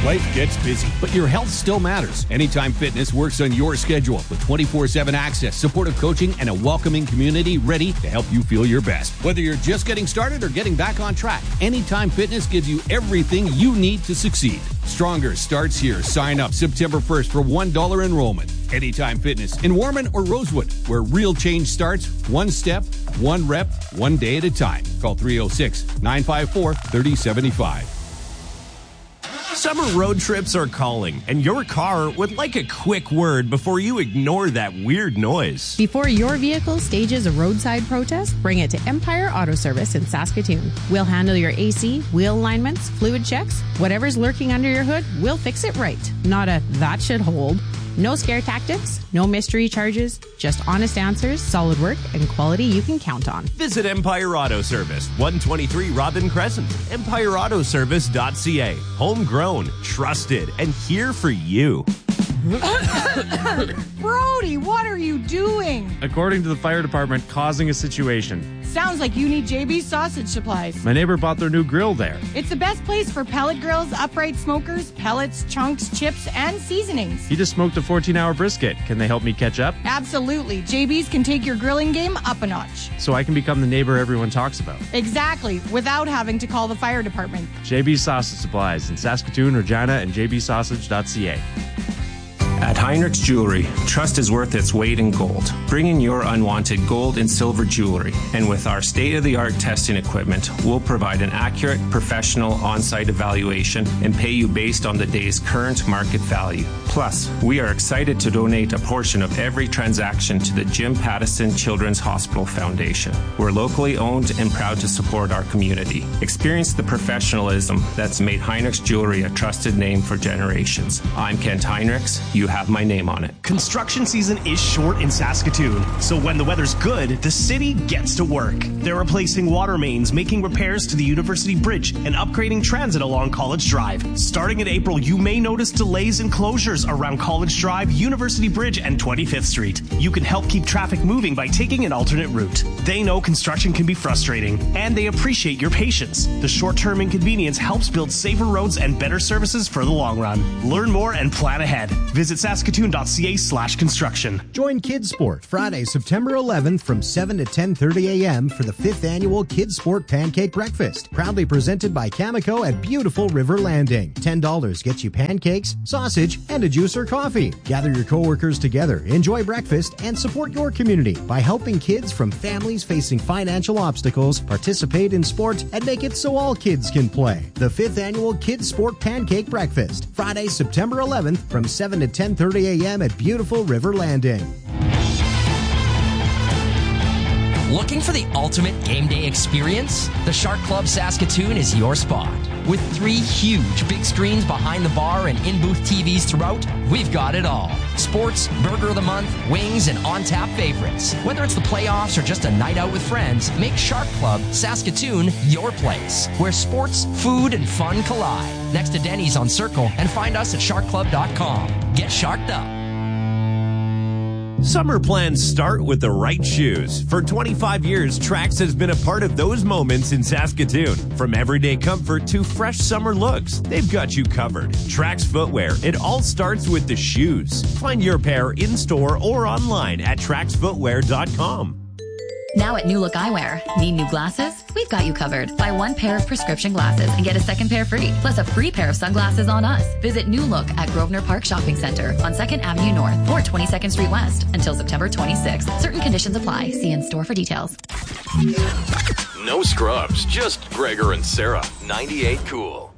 Life gets busy, but your health still matters. Anytime Fitness works on your schedule with 24/7 access, supportive coaching, and a welcoming community ready to help you feel your best. Whether you're just getting started or getting back on track, Anytime Fitness gives you everything you need to succeed. Stronger starts here. Sign up September 1st for $1 enrollment. Anytime Fitness in Warman or Rosewood, where real change starts one step, one rep, one day at a time. Call 306-954-3075. Summer road trips are calling, and your car would like a quick word before you ignore that weird noise. Before your vehicle stages a roadside protest, bring it to Empire Auto Service in Saskatoon. We'll handle your AC, wheel alignments, fluid checks, whatever's lurking under your hood, we'll fix it right. Not a that should hold. No scare tactics, no mystery charges, just honest answers, solid work, and quality you can count on. Visit Empire Auto Service, 123 Robin Crescent, empireautoservice.ca. Homegrown, trusted, and here for you. Brody, what are you doing? According to the fire department, causing a situation. Sounds like you need JB's Sausage Supplies. My neighbor bought their new grill there. It's the best place for pellet grills, upright smokers, pellets, chunks, chips, and seasonings. He just smoked a 14-hour brisket. Can they help me catch up? Absolutely. JB's can take your grilling game up a notch. So I can become the neighbor everyone talks about. Exactly, without having to call the fire department. JB's Sausage Supplies in Saskatoon, Regina, and jbsausage.ca. At Heinrich's Jewelry, trust is worth its weight in gold. Bring in your unwanted gold and silver jewelry, and with our state-of-the-art testing equipment, we'll provide an accurate, professional on-site evaluation and pay you based on the day's current market value. Plus, we are excited to donate a portion of every transaction to the Jim Pattison Children's Hospital Foundation. We're locally owned and proud to support our community. Experience the professionalism that's made Heinrich's Jewelry a trusted name for generations. I'm Kent Heinrichs. You have my name on it. Construction season is short in Saskatoon, so when the weather's good, the city gets to work. They're replacing water mains, making repairs to the University Bridge, and upgrading transit along College Drive. Starting in April, you may notice delays and closures around College Drive, University Bridge, and 25th Street. You can help keep traffic moving by taking an alternate route. They know construction can be frustrating, and they appreciate your patience. The short-term inconvenience helps build safer roads and better services for the long run. Learn more and plan ahead. Visit saskatoon.ca/construction. Join Kids Sport Friday, September 11th from 7 to 10:30 a.m. for the 5th annual Kids Sport Pancake Breakfast, proudly presented by Cameco at beautiful River Landing. $10 gets you pancakes, sausage, and a juice or coffee. Gather your coworkers together, enjoy breakfast, and support your community by helping kids from families facing financial obstacles participate in sport and make it so all kids can play. The 5th annual Kids Sport Pancake Breakfast, Friday, September 11th from 7 to 10:30 a.m. at beautiful River Landing. Looking for the ultimate game day experience? The Shark Club Saskatoon is your spot. With 3 huge big screens behind the bar and in-booth TVs throughout, we've got it all. Sports, Burger of the Month, wings, and on-tap favorites. Whether it's the playoffs or just a night out with friends, make Shark Club Saskatoon your place, where sports, food, and fun collide. Next to Denny's on Circle, and find us at sharkclub.com. Get sharked up. Summer plans start with the right shoes. For 25 years, Trax has been a part of those moments in Saskatoon. From everyday comfort to fresh summer looks, they've got you covered. Trax Footwear, it all starts with the shoes. Find your pair in-store or online at traxfootwear.com. Now at New Look Eyewear, need new glasses? We've got you covered. Buy 1 pair of prescription glasses and get a 2nd pair free, plus a free pair of sunglasses on us. Visit New Look at Grosvenor Park Shopping Center on 2nd Avenue North or 22nd Street West until September 26th. Certain conditions apply. See in-store for details. No scrubs, just Gregor and Sarah. 98 Cool.